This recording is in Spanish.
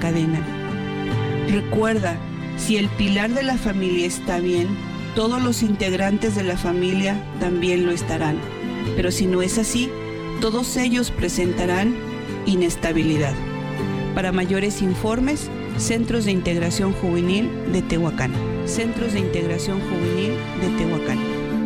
desencadenan. Recuerda, si el pilar de la familia está bien, todos los integrantes de la familia también lo estarán. Pero si no es así, todos ellos presentarán inestabilidad. Para mayores informes, Centros de Integración Juvenil de Tehuacán. Centros de Integración Juvenil de Tehuacán.